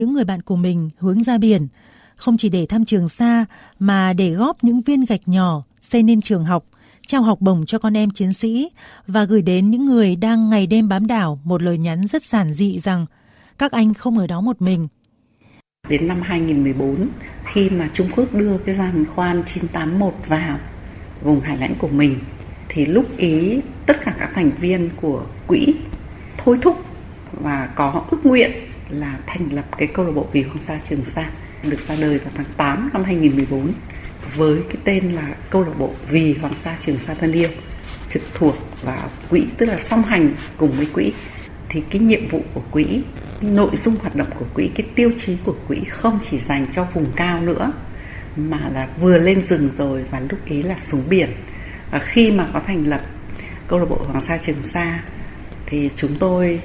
những người bạn của mình hướng ra biển, không chỉ để thăm Trường Sa mà để góp những viên gạch nhỏ xây nên trường học, trao học bổng cho con em chiến sĩ và gửi đến những người đang ngày đêm bám đảo một lời nhắn rất giản dị rằng các anh không ở đó một mình. Đến năm 2014, khi mà Trung Quốc đưa cái giàn khoan 981 vào vùng hải lãnh của mình, thì lúc ý tất cả các thành viên của quỹ thôi thúc và có ước nguyện là thành lập cái câu lạc bộ Vì Hoàng Sa Trường Sa, được ra đời vào tháng 8 năm 2014 với cái tên là câu lạc bộ Vì Hoàng Sa Trường Sa thân yêu, trực thuộc vào quỹ, tức là song hành cùng với quỹ. Thì cái nhiệm vụ của quỹ, nội dung hoạt động của quỹ, cái tiêu chí của quỹ không chỉ dành cho vùng cao nữa, mà là vừa lên rừng rồi và lúc ấy là xuống biển. Và khi mà có thành lập câu lạc bộ Hoàng Sa Trường Sa thì chúng tôi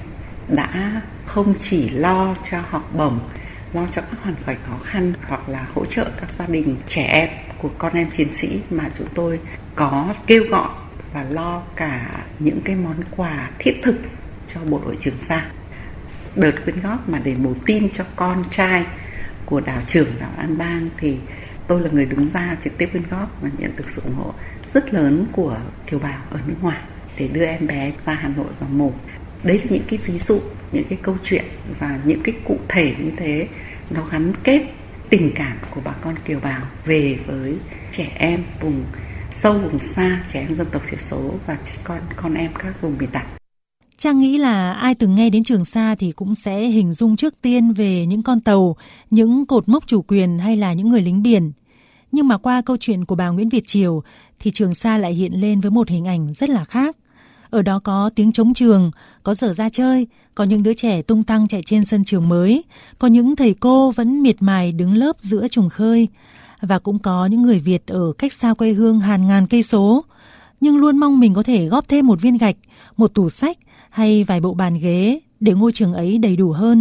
đã không chỉ lo cho học bổng, lo cho các hoàn cảnh khó khăn hoặc là hỗ trợ các gia đình trẻ em của con em chiến sĩ, mà chúng tôi có kêu gọi và lo cả những cái món quà thiết thực cho bộ đội Trường Sa. Đợt quyên góp mà để mổ tim cho con trai của đảo trưởng đảo An Bang thì tôi là người đứng ra trực tiếp quyên góp và nhận được sự ủng hộ rất lớn của kiều bào ở nước ngoài để đưa em bé ra Hà Nội và mổ. Đấy là những cái ví dụ, những cái câu chuyện và những cái cụ thể như thế, nó gắn kết tình cảm của bà con kiều bào về với trẻ em vùng sâu vùng xa, trẻ em dân tộc thiểu số và con em các vùng miền đảo. Trang nghĩ là ai từng nghe đến Trường Sa thì cũng sẽ hình dung trước tiên về những con tàu, những cột mốc chủ quyền hay là những người lính biển. Nhưng mà qua câu chuyện của bà Nguyễn Việt Triều thì Trường Sa lại hiện lên với một hình ảnh rất là khác. Ở đó có tiếng trống trường, có giờ ra chơi, có những đứa trẻ tung tăng chạy trên sân trường mới, có những thầy cô vẫn miệt mài đứng lớp giữa trùng khơi, và cũng có những người Việt ở cách xa quê hương hàng ngàn cây số, nhưng luôn mong mình có thể góp thêm một viên gạch, một tủ sách hay vài bộ bàn ghế để ngôi trường ấy đầy đủ hơn.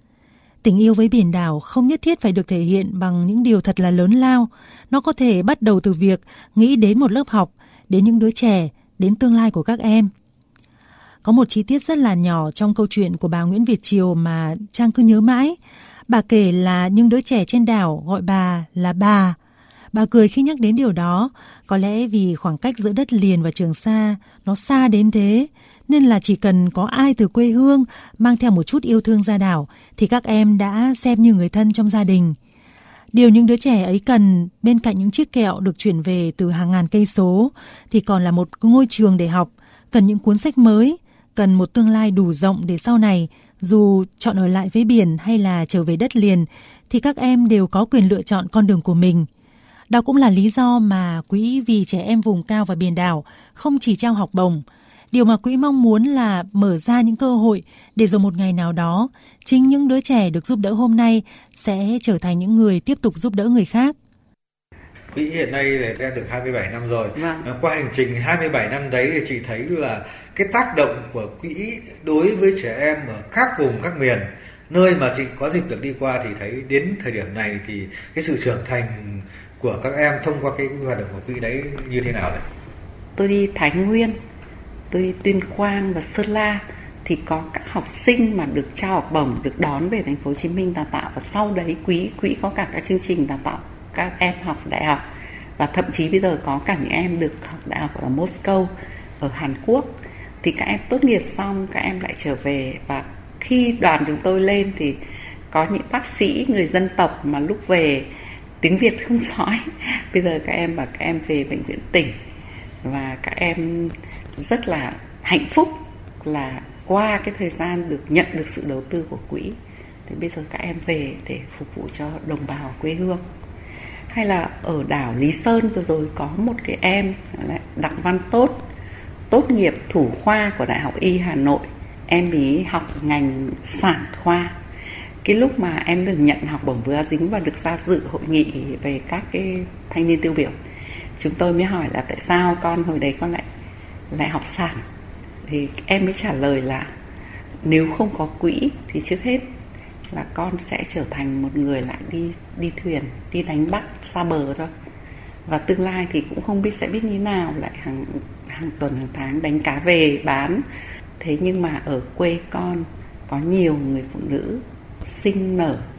Tình yêu với biển đảo không nhất thiết phải được thể hiện bằng những điều thật là lớn lao. Nó có thể bắt đầu từ việc nghĩ đến một lớp học, đến những đứa trẻ, đến tương lai của các em. Có một chi tiết rất là nhỏ trong câu chuyện của bà Nguyễn Việt Triều mà Trang cứ nhớ mãi. Bà kể là những đứa trẻ trên đảo gọi bà là bà. Bà cười khi nhắc đến điều đó, có lẽ vì khoảng cách giữa đất liền và Trường Sa nó xa đến thế, nên là chỉ cần có ai từ quê hương mang theo một chút yêu thương ra đảo thì các em đã xem như người thân trong gia đình. Điều những đứa trẻ ấy cần bên cạnh những chiếc kẹo được chuyển về từ hàng ngàn cây số thì còn là một ngôi trường để học, cần những cuốn sách mới, cần một tương lai đủ rộng để sau này dù chọn ở lại với biển hay là trở về đất liền thì các em đều có quyền lựa chọn con đường của mình. Đó cũng là lý do mà Quỹ Vì Trẻ Em Vùng Cao và Biển Đảo không chỉ trao học bổng. Điều mà Quỹ mong muốn là mở ra những cơ hội để rồi một ngày nào đó, chính những đứa trẻ được giúp đỡ hôm nay sẽ trở thành những người tiếp tục giúp đỡ người khác. Quỹ hiện nay đang được 27 năm rồi. Vâng. Qua hành trình 27 năm đấy thì chị thấy là cái tác động của Quỹ đối với trẻ em ở các vùng, các miền, nơi mà chị có dịp được đi qua thì thấy đến thời điểm này thì cái sự trưởng thành của các em thông qua cái hoạt động của Quỹ đấy như thế nào đấy? Tôi đi Thái Nguyên, tôi đi Tuyên Quang và Sơn La thì có các học sinh mà được trao học bổng, được đón về thành phố Hồ Chí Minh đào tạo, và sau đấy quỹ có cả các chương trình đào tạo các em học đại học, và thậm chí bây giờ có cả những em được học đại học ở Moscow ở Hàn Quốc. Thì các em tốt nghiệp xong các em lại trở về, và khi đoàn chúng tôi lên thì có những bác sĩ người dân tộc mà lúc về tiếng Việt không sõi, bây giờ các em bảo các em về bệnh viện tỉnh, và các em rất là hạnh phúc là qua cái thời gian được nhận được sự đầu tư của quỹ thì bây giờ các em về để phục vụ cho đồng bào quê hương. Hay là ở đảo Lý Sơn vừa rồi có một cái em là Đặng Văn tốt nghiệp thủ khoa của Đại học Y Hà Nội. Em ấy học ngành sản khoa. Cái lúc mà em được nhận học bổng vừa dính và được ra dự hội nghị về các cái thanh niên tiêu biểu, chúng tôi mới hỏi là tại sao con hồi đấy con lại học sản. Thì em mới trả lời là nếu không có quỹ thì trước hết là con sẽ trở thành một người lại đi thuyền, đi đánh bắt xa bờ thôi. Và tương lai thì cũng không biết sẽ biết như nào, lại hàng tuần hàng tháng đánh cá về bán. Thế nhưng mà ở quê con có nhiều người phụ nữ sinh nở